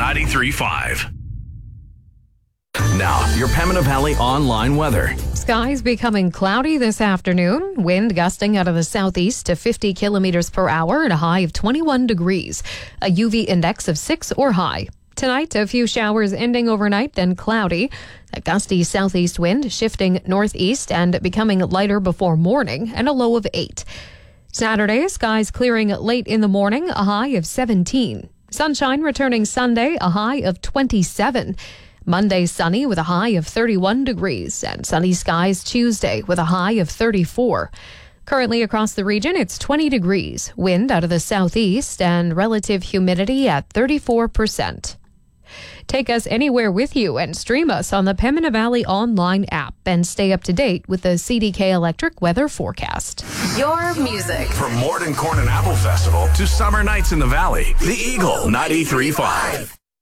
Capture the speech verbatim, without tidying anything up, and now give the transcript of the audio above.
ninety-three point five. Now, your Pembina Valley online weather. Skies becoming cloudy this afternoon. Wind gusting out of the southeast to fifty kilometers per hour at a high of twenty-one degrees. A U V index of six or high. Tonight, a few showers ending overnight, then cloudy. A gusty southeast wind shifting northeast and becoming lighter before morning, and a low of eight. Saturday, skies clearing late in the morning, a high of seventeen. Sunshine returning Sunday, a high of twenty-seven. Monday, sunny with a high of thirty-one degrees, and sunny skies Tuesday with a high of thirty-four. Currently across the region, it's twenty degrees, wind out of the southeast, and relative humidity at thirty-four percent. Take us anywhere with you and stream us on the Pembina Valley online app and stay up to date with the C D K Electric weather forecast. Your music. From Morden Corn and Apple Festival to summer nights in the Valley, the Eagle ninety-three point five.